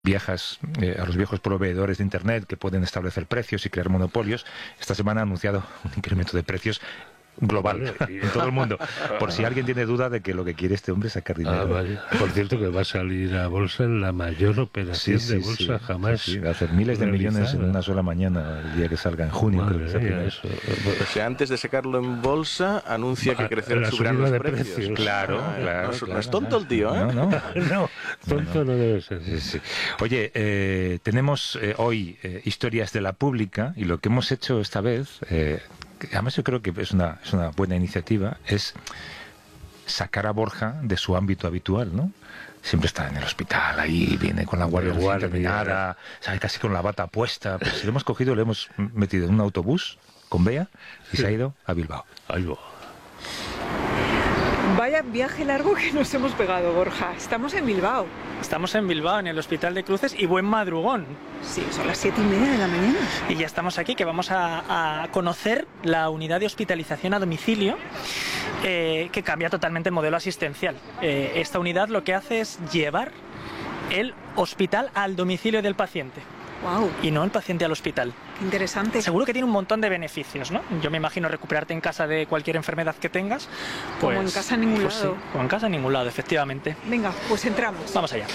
viejas, a los viejos proveedores de Internet que pueden establecer precios y crear monopolios, esta semana ha anunciado un incremento de precios global en todo el mundo, por si alguien tiene duda de que lo que quiere este hombre es sacar dinero. Vale. Por cierto, que va a salir a bolsa en la mayor operación de bolsa jamás. Va a hacer miles de millones en una sola mañana, el día que salga en junio. O sea, antes de sacarlo en bolsa, anuncia que crecerán subirán los precios. Claro. No es tonto el tío, ¿eh? No, tonto no debe ser. Sí. Oye, tenemos hoy historias de la pública, y lo que hemos hecho esta vez, además yo creo que es una buena iniciativa, es sacar a Borja de su ámbito habitual, ¿no? Siempre está en el hospital, ahí viene con la guardia terminada, sabe, casi con la bata puesta. Pues si lo hemos cogido, lo hemos metido en un autobús con Bea y se ha ido a Bilbao. Vaya viaje largo que nos hemos pegado, Borja. Estamos en Bilbao. Estamos en Bilbao, en el Hospital de Cruces, y buen madrugón. Sí, son las 7:30 de la mañana. Y ya estamos aquí, que vamos a conocer la unidad de hospitalización a domicilio, que cambia totalmente el modelo asistencial. Esta unidad lo que hace es llevar el hospital al domicilio del paciente. Wow. Y no el paciente al hospital. Qué interesante. Seguro que tiene un montón de beneficios, ¿no? Yo me imagino recuperarte en casa de cualquier enfermedad que tengas. Pues, como en casa en ningún lado. Sí, como en casa en ningún lado, efectivamente. Venga, pues entramos. Vamos allá.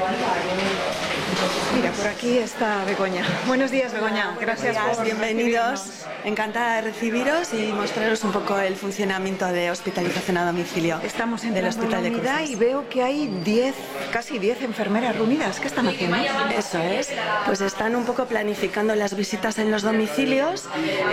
Mira, por aquí está Begoña. Buenos días, Begoña. Gracias por bienvenidos. Encantada de recibiros y mostraros un poco el funcionamiento de hospitalización a domicilio. Estamos en el Hospital de Cruces y veo que hay casi 10 enfermeras reunidas. ¿Qué están haciendo? Eso es. Pues están un poco planificando las visitas en los domicilios.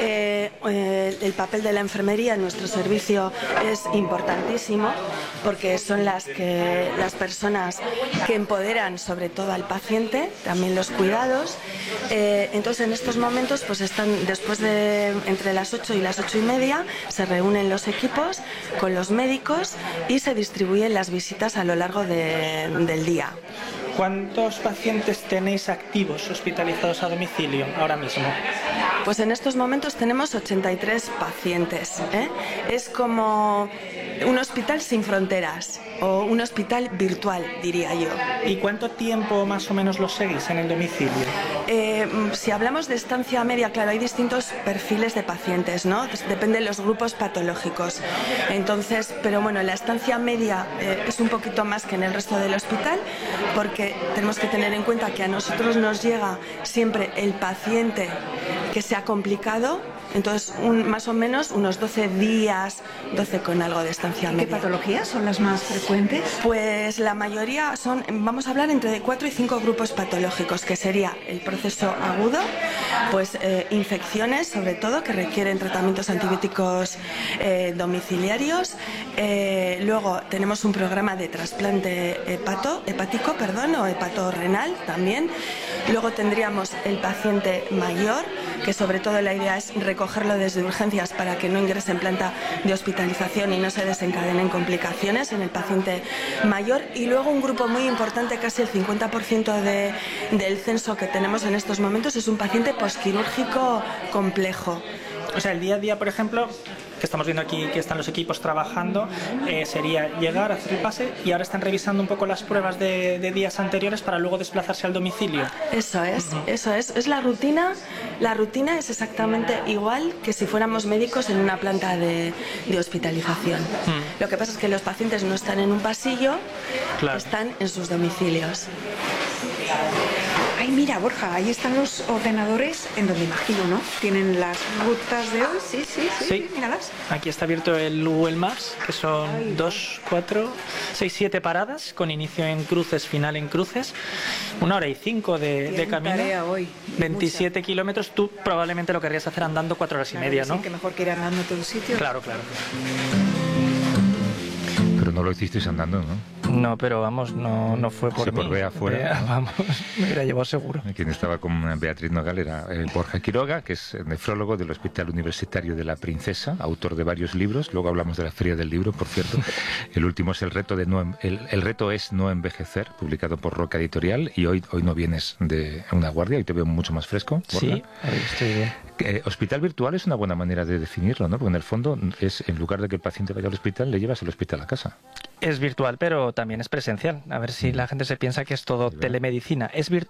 El papel de la enfermería en nuestro servicio es importantísimo porque son las personas que empoderan sobre todo al paciente, también los cuidados. Entonces en estos momentos pues están después de entre las 8 y las 8:30 se reúnen los equipos con los médicos y se distribuyen las visitas a lo largo del día. ¿Cuántos pacientes tenéis activos hospitalizados a domicilio ahora mismo? Pues en estos momentos tenemos 83 pacientes. Es como un hospital sin fronteras o un hospital virtual, diría yo. ¿Y cuánto tiempo más o menos los seguís en el domicilio? Si hablamos de estancia media, claro, hay distintos perfiles de pacientes, ¿no? Depende de los grupos patológicos. Entonces, pero bueno, la estancia media es un poquito más que en el resto del hospital, porque tenemos que tener en cuenta que a nosotros nos llega siempre el paciente que se ha complicado. Entonces, más o menos unos 12 días, 12 con algo de estancia media. ¿Qué patologías son las más frecuentes? Pues la mayoría son, vamos a hablar entre 4 y 5 grupos patológicos, que sería el proceso agudo, pues infecciones sobre todo, que requieren tratamientos antibióticos domiciliarios. Luego tenemos un programa de trasplante hepático o hepatorrenal también. Luego tendríamos el paciente mayor, que sobre todo la idea es recogerlo desde urgencias para que no ingrese en planta de hospitalización y no se desencadenen complicaciones en el paciente mayor. Y luego un grupo muy importante, casi el 50% del censo que tenemos en estos momentos, es un paciente posquirúrgico complejo. O sea, el día a día, por ejemplo, que estamos viendo aquí que están los equipos trabajando, sería llegar, hacer el pase, y ahora están revisando un poco las pruebas de días anteriores para luego desplazarse al domicilio. Eso es. Es la rutina. La rutina es exactamente igual que si fuéramos médicos en una planta de hospitalización. Lo que pasa es que los pacientes no están en un pasillo, claro, están en sus domicilios. Ay, mira, Borja, ahí están los ordenadores en donde imagino, ¿no? Tienen las rutas de hoy, sí, míralas. Aquí está abierto el Google Maps, que son 2, 4, 6, 7 paradas, con inicio en Cruces, final en Cruces. 1 hora y 5 de camino. Tarea hoy. 27 kilómetros. Tú probablemente lo querrías hacer andando 4 horas y media, ¿no? Sí, que mejor que ir andando a todos sitios. Claro. Pero no lo hicisteis andando, ¿no? No, pero vamos, no fue por mí. Por Bea fuera. Vamos, me hubiera llevado seguro. Quien estaba con Beatriz Nogal era Borja Quiroga, que es nefrólogo del Hospital Universitario de la Princesa, autor de varios libros. Luego hablamos de la Feria del Libro, por cierto. El último es El reto es no envejecer, publicado por Roca Editorial. Y hoy no vienes de una guardia, hoy te veo mucho más fresco, Borja. Sí, hoy estoy bien. Hospital virtual es una buena manera de definirlo, ¿no? Porque en el fondo es, en lugar de que el paciente vaya al hospital, le llevas el hospital a casa. Es virtual, pero también es presencial. A ver si la gente se piensa que es todo telemedicina. Es virtual.